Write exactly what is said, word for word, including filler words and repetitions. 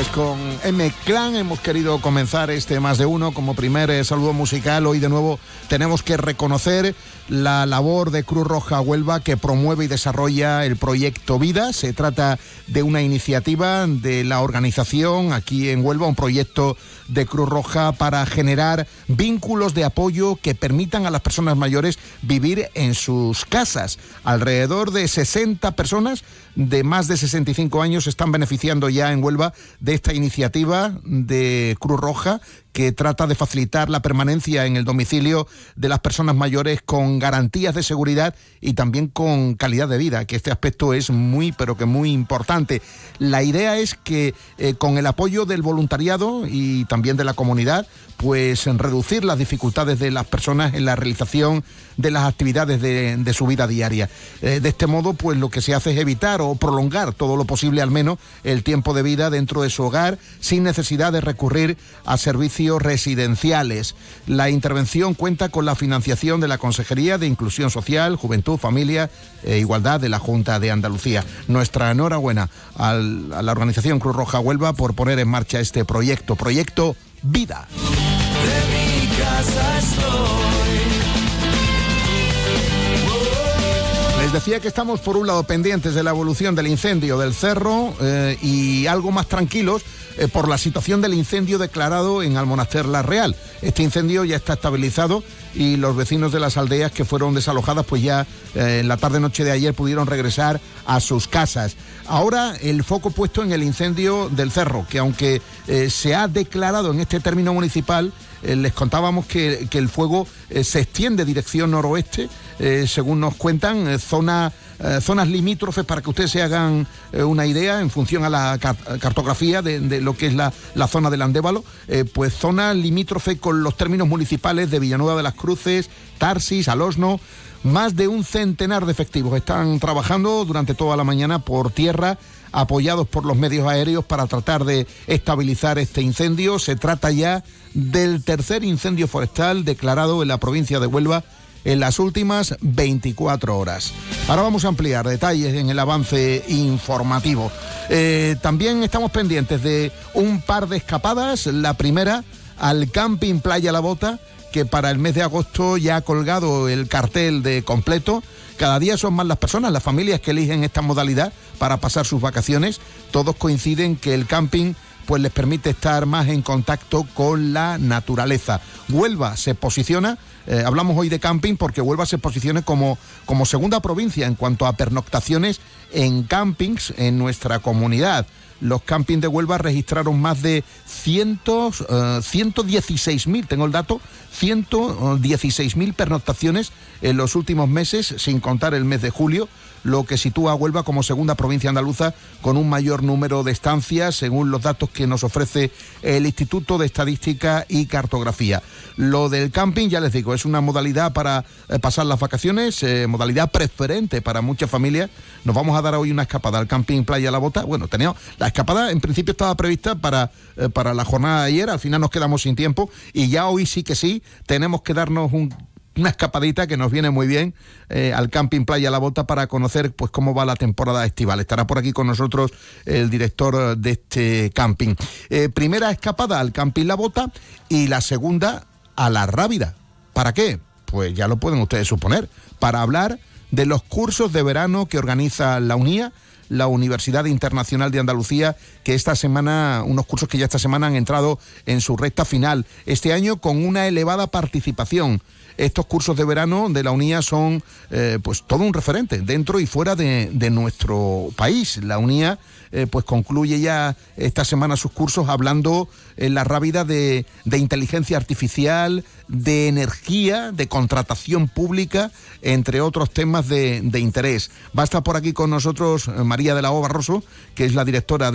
Pues con M-Clan hemos querido comenzar este Más de Uno como primer eh, saludo musical. Hoy de nuevo tenemos que reconocer la labor de Cruz Roja Huelva, que promueve y desarrolla el proyecto Vida. Se trata de una iniciativa de la organización aquí en Huelva, un proyecto de Cruz Roja para generar vínculos de apoyo que permitan a las personas mayores vivir en sus casas. Alrededor de sesenta personas de más de sesenta y cinco años se están beneficiando ya en Huelva de esta iniciativa de Cruz Roja, que trata de facilitar la permanencia en el domicilio de las personas mayores con garantías de seguridad y también con calidad de vida, que este aspecto es muy, pero que muy importante. La idea es que eh, con el apoyo del voluntariado y también de la comunidad, pues en reducir las dificultades de las personas en la realización de las actividades de, de su vida diaria. Eh, de este modo, pues lo que se hace es evitar o prolongar todo lo posible, al menos, el tiempo de vida dentro de su hogar, sin necesidad de recurrir a servicios residenciales. La intervención cuenta con la financiación de la Consejería de Inclusión Social, Juventud, Familia e Igualdad de la Junta de Andalucía. Nuestra enhorabuena al, a la organización Cruz Roja Huelva por poner en marcha este proyecto, Proyecto Vida. De mi casa estoy. Les decía que estamos por un lado pendientes de la evolución del incendio del Cerro eh, y algo más tranquilos eh, por la situación del incendio declarado en Almonaster La Real. Este incendio ya está estabilizado y los vecinos de las aldeas que fueron desalojadas pues ya eh, en la tarde-noche de ayer pudieron regresar a sus casas. Ahora el foco puesto en el incendio del Cerro, que aunque eh, se ha declarado en este término municipal, eh, les contábamos que, que el fuego eh, se extiende dirección noroeste, eh, según nos cuentan, eh, zona, eh, zonas limítrofes, para que ustedes se hagan eh, una idea en función a la car cartografía de, de lo que es la, la zona del Andévalo, eh, pues zona limítrofe con los términos municipales de Villanueva de las Cruces, Tarsis, Alosno. Más de un centenar de efectivos están trabajando durante toda la mañana por tierra, apoyados por los medios aéreos para tratar de estabilizar este incendio. Se trata ya del tercer incendio forestal declarado en la provincia de Huelva en las últimas veinticuatro horas. Ahora vamos a ampliar detalles en el avance informativo. Eh, también estamos pendientes de un par de escapadas. La primera al camping Playa La Bota, que para el mes de agosto ya ha colgado el cartel de completo. Cada día son más las personas, las familias que eligen esta modalidad para pasar sus vacaciones. Todos coinciden que el camping pues les permite estar más en contacto con la naturaleza. Huelva se posiciona, eh, hablamos hoy de camping porque Huelva se posiciona como, como segunda provincia en cuanto a pernoctaciones en campings en nuestra comunidad. Los campings de Huelva registraron más de ciento dieciséis mil, tengo el dato, ciento dieciséis mil pernoctaciones en los últimos meses, sin contar el mes de julio, lo que sitúa a Huelva como segunda provincia andaluza con un mayor número de estancias, según los datos que nos ofrece el Instituto de Estadística y Cartografía. Lo del camping, ya les digo, es una modalidad para eh, pasar las vacaciones, eh, modalidad preferente para muchas familias. Nos vamos a dar hoy una escapada al camping Playa La Bota. Bueno, teníamos, la escapada en principio estaba prevista para, eh, para la jornada de ayer, al final nos quedamos sin tiempo y ya hoy sí que sí, tenemos que darnos un... una escapadita que nos viene muy bien eh, al camping Playa La Bota para conocer pues cómo va la temporada estival. Estará por aquí con nosotros el director de este camping. Eh, primera escapada al camping La Bota y la segunda a La Rábida. ¿Para qué? Pues ya lo pueden ustedes suponer. Para hablar de los cursos de verano que organiza la UNIA, la Universidad Internacional de Andalucía, que esta semana, unos cursos que ya esta semana han entrado en su recta final. Este año con una elevada participación. Estos cursos de verano de la UNIA son eh, pues todo un referente dentro y fuera de, de nuestro país. La UNIA eh, pues concluye ya esta semana sus cursos hablando en La Rábida de, de inteligencia artificial, de energía, de contratación pública, entre otros temas de, de interés. Va a estar por aquí con nosotros María de la O Barroso, que es la directora de